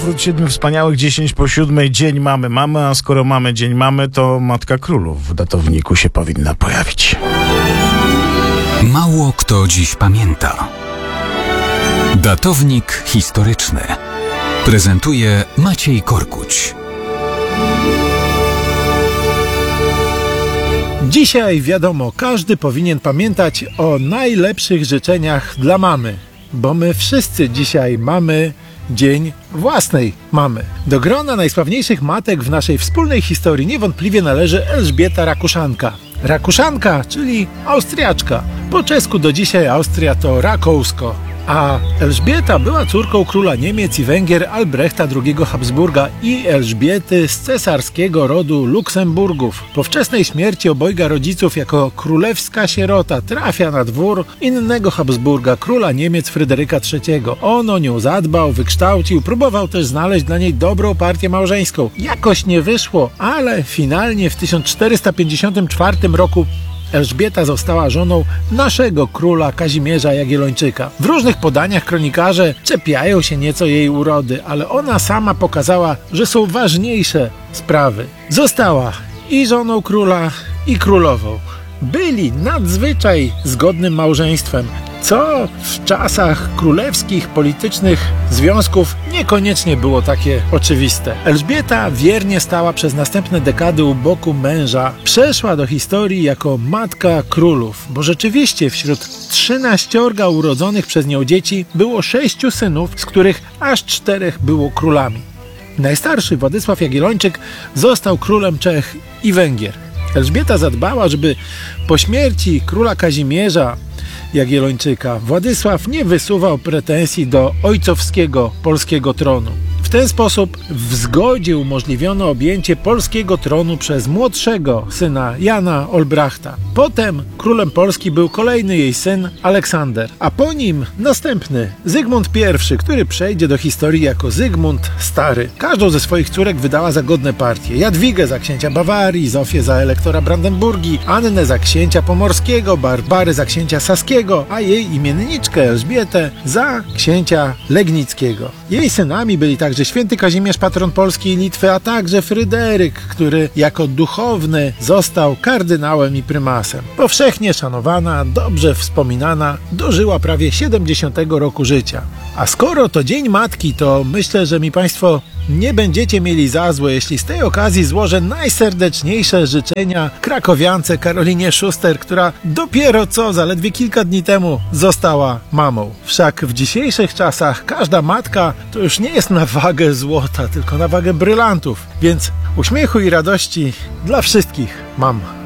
powrót 7 wspaniałych, 10 po 7, dzień mamy, a skoro mamy dzień mamy, to Matka Królów w datowniku się powinna pojawić. Mało kto dziś pamięta. Datownik historyczny prezentuje Maciej Korkuć. Dzisiaj wiadomo, każdy powinien pamiętać o najlepszych życzeniach dla mamy, bo my wszyscy dzisiaj mamy dzień własnej mamy. Do grona najsławniejszych matek w naszej wspólnej historii niewątpliwie należy Elżbieta Rakuszanka. Rakuszanka, czyli Austriaczka. Po czesku do dzisiaj Austria to Rakousko. A Elżbieta była córką króla Niemiec i Węgier Albrechta II Habsburga i Elżbiety z cesarskiego rodu Luksemburgów. Po wczesnej śmierci obojga rodziców jako królewska sierota trafia na dwór innego Habsburga, króla Niemiec Fryderyka III. On o nią zadbał, wykształcił, próbował też znaleźć dla niej dobrą partię małżeńską. Jakoś nie wyszło, ale finalnie w 1454 roku Elżbieta została żoną naszego króla Kazimierza Jagiellończyka. W różnych podaniach kronikarze czepiają się nieco jej urody, ale ona sama pokazała, że są ważniejsze sprawy. Została i żoną króla, i królową. Byli nadzwyczaj zgodnym małżeństwem, co w czasach królewskich, politycznych związków niekoniecznie było takie oczywiste. Elżbieta wiernie stała przez następne dekady u boku męża. Przeszła do historii jako matka królów, bo rzeczywiście wśród 13 urodzonych przez nią dzieci było 6 synów, z których aż 4 było królami. Najstarszy, Władysław Jagiellończyk, został królem Czech i Węgier. Elżbieta zadbała, żeby po śmierci króla Kazimierza Jagiellończyka Władysław nie wysuwał pretensji do ojcowskiego polskiego tronu. W ten sposób w zgodzie umożliwiono objęcie polskiego tronu przez młodszego syna Jana Olbrachta. Potem królem Polski był kolejny jej syn Aleksander, a po nim następny Zygmunt I, który przejdzie do historii jako Zygmunt Stary. Każdą ze swoich córek wydała za godne partie. Jadwigę za księcia Bawarii, Zofię za elektora Brandenburgii, Annę za księcia Pomorskiego, Barbary za księcia Saskiego, a jej imienniczkę Elżbietę za księcia Legnickiego. Jej synami byli także święty Kazimierz, patron Polski i Litwy, a także Fryderyk, który jako duchowny został kardynałem i prymasem. Powszechnie szanowana, dobrze wspominana, dożyła prawie 70 roku życia. A skoro to Dzień Matki, to myślę, że mi Państwo nie będziecie mieli za złe, jeśli z tej okazji złożę najserdeczniejsze życzenia krakowiance Karolinie Szuster, która dopiero co, zaledwie kilka dni temu została mamą. Wszak w dzisiejszych czasach każda matka to już nie jest na wagę złota, tylko na wagę brylantów. Więc uśmiechu i radości dla wszystkich mam.